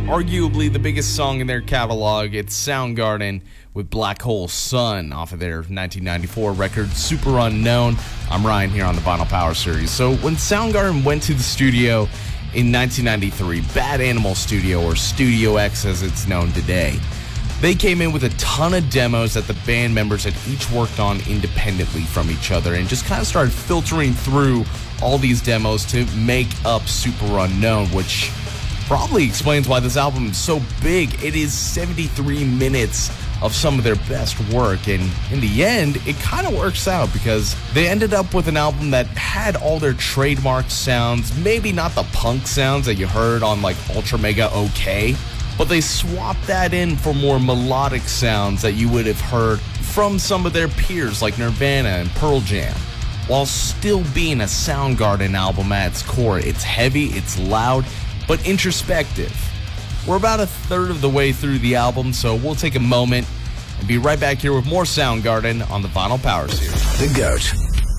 arguably the biggest song in their catalog. It's Soundgarden with Black Hole Sun off of their 1994 record, Super Unknown. I'm Ryan here on the Vinyl Power Series. So when Soundgarden went to the studio in 1993, Bad Animal Studio, or Studio X as it's known today, they came in with a ton of demos that the band members had each worked on independently from each other and just kind of started filtering through all these demos to make up Super Unknown, which probably explains why this album is so big. It is 73 minutes of some of their best work, and in the end, it kind of works out because they ended up with an album that had all their trademark sounds, maybe not the punk sounds that you heard on like Ultra Mega OK, but they swapped that in for more melodic sounds that you would have heard from some of their peers like Nirvana and Pearl Jam. While still being a Soundgarden album at its core, it's heavy, it's loud, but introspective. We're about a third of the way through the album, so we'll take a moment and be right back here with more Soundgarden on the Vinyl Power Series. The GOAT.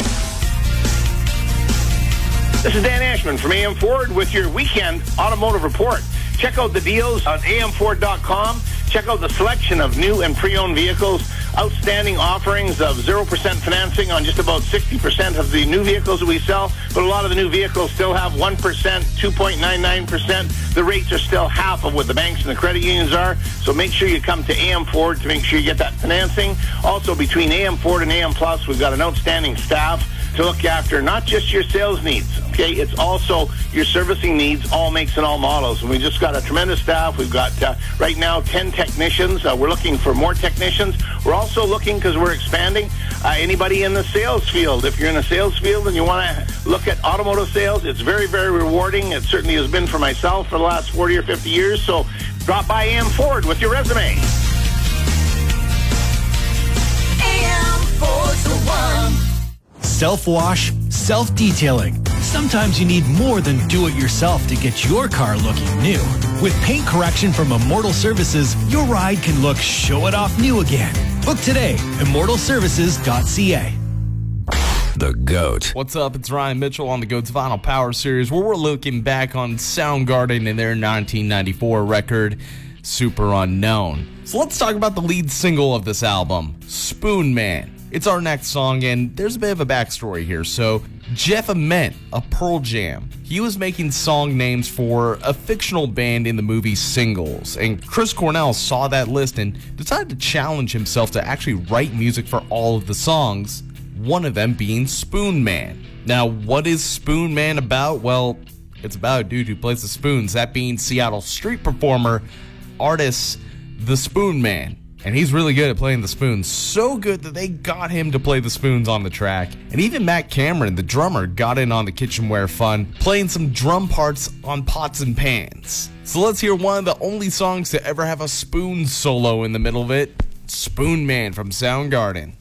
This is Dan Ashman from AM Ford with your weekend automotive report. Check out the deals on amford.com. Check out the selection of new and pre-owned vehicles. Outstanding offerings of 0% financing on just about 60% of the new vehicles that we sell. But a lot of the new vehicles still have 1%, 2.99%. The rates are still half of what the banks and the credit unions are. So make sure you come to AM Ford to make sure you get that financing. Also, between AM Ford and AM Plus, we've got an outstanding staff to look after not just your sales needs, okay? It's also your servicing needs, all makes and all models. And we just got a tremendous staff. We've got, right now, 10 technicians. We're looking for more technicians. We're also looking, because we're expanding, anybody in the sales field. If you're in the sales field and you want to look at automotive sales, it's very, very rewarding. It certainly has been for myself for the last 40 or 50 years. So drop by AM Ford with your resume. AM Ford's the one. Self-wash, self-detailing. Sometimes you need more than do-it-yourself to get your car looking new. With paint correction from Immortal Services, your ride can look show-it-off new again. Book today, immortalservices.ca. The GOAT. What's up? It's Ryan Mitchell on the GOAT's Vinyl Power Series, where we're looking back on Soundgarden and their 1994 record, Super Unknown. So let's talk about the lead single of this album, Spoon Man. It's our next song, and there's a bit of a backstory here. So, Jeff Ament of Pearl Jam, he was making song names for a fictional band in the movie Singles, and Chris Cornell saw that list and decided to challenge himself to actually write music for all of the songs, one of them being Spoon Man. Now, what is Spoon Man about? Well, it's about a dude who plays the spoons, that being Seattle street performer, artist, The Spoon Man. And he's really good at playing the spoons. So good that they got him to play the spoons on the track. And even Matt Cameron, the drummer, got in on the kitchenware fun, playing some drum parts on pots and pans. So let's hear one of the only songs to ever have a spoon solo in the middle of it, Spoon Man from Soundgarden.